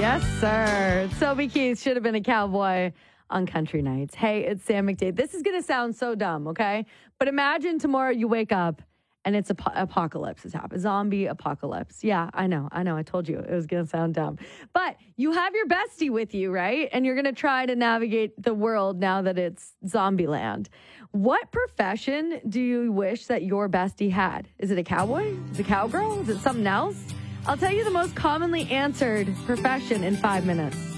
Yes, sir. Toby Keith should have been a cowboy on country nights. Hey, it's Sam McDade. This is going to sound so dumb, okay? But imagine tomorrow you wake up and it's apocalypse has happened. Zombie apocalypse. Yeah, I know. I told you it was going to sound dumb. But you have your bestie with you, right? And you're going to try to navigate the world now that it's zombie land. What profession do you wish that your bestie had? Is it a cowboy? Is it a cowgirl? Is it something else? I'll tell you the most commonly answered profession in 5 minutes.